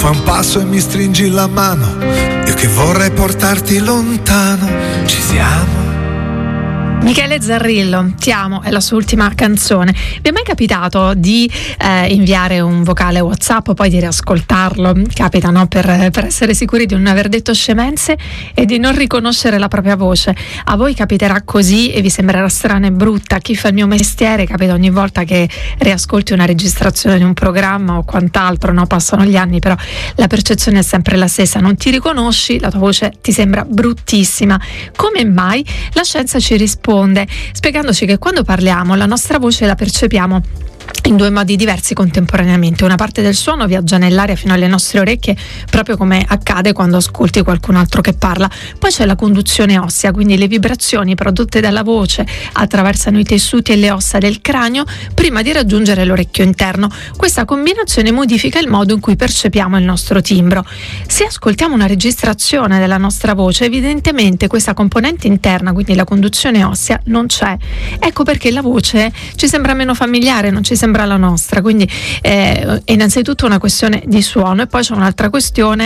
fa un passo e mi stringi la mano, io che vorrei portarti lontano, ci siamo. Michele Zarrillo, Ti amo, è la sua ultima canzone. Vi è mai capitato di inviare un vocale WhatsApp o poi di riascoltarlo? Capita, no? Per essere sicuri di non aver detto scemenze e di non riconoscere la propria voce. A voi capiterà così e vi sembrerà strana e brutta. Chi fa il mio mestiere capita ogni volta che riascolti una registrazione di un programma o quant'altro, no? Passano gli anni, però la percezione è sempre la stessa. Non ti riconosci, la tua voce ti sembra bruttissima. Come mai? La scienza ci risponde spiegandoci che quando parliamo la nostra voce la percepiamo in due modi diversi contemporaneamente. Una parte del suono viaggia nell'aria fino alle nostre orecchie, proprio come accade quando ascolti qualcun altro che parla. Poi c'è la conduzione ossea, quindi le vibrazioni prodotte dalla voce attraversano i tessuti e le ossa del cranio prima di raggiungere l'orecchio interno. Questa combinazione modifica il modo in cui percepiamo il nostro timbro. Se ascoltiamo una registrazione della nostra voce, evidentemente questa componente interna, quindi la conduzione ossea, non c'è. Ecco perché la voce ci sembra meno familiare, non ci sembra la nostra, quindi è innanzitutto una questione di suono. E poi c'è un'altra questione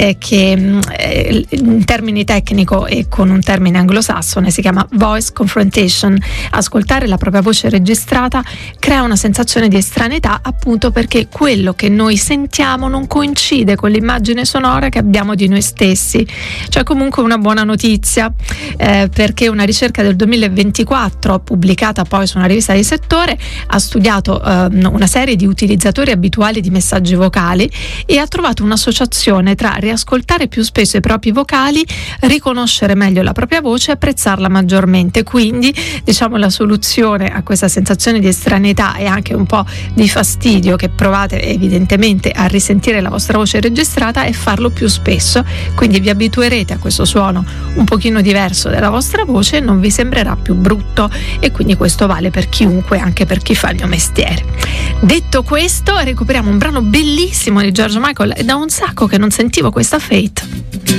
che in termini tecnico e con un termine anglosassone si chiama voice confrontation. Ascoltare la propria voce registrata crea una sensazione di estraneità, appunto perché quello che noi sentiamo non coincide con l'immagine sonora che abbiamo di noi stessi. C'è comunque una buona notizia, perché una ricerca del 2024 pubblicata poi su una rivista di settore ha studiato una serie di utilizzatori abituali di messaggi vocali e ha trovato un'associazione tra riascoltare più spesso i propri vocali, riconoscere meglio la propria voce e apprezzarla maggiormente. Quindi, diciamo, la soluzione a questa sensazione di estraneità e anche un po' di fastidio che provate evidentemente a risentire la vostra voce registrata è farlo più spesso. Quindi vi abituerete a questo suono un pochino diverso della vostra voce e non vi sembrerà più brutto, e quindi questo vale per chiunque, anche per chi fa il mio mestiere. Detto questo, recuperiamo un brano bellissimo di George Michael. È da un sacco che non sentivo questa Fate.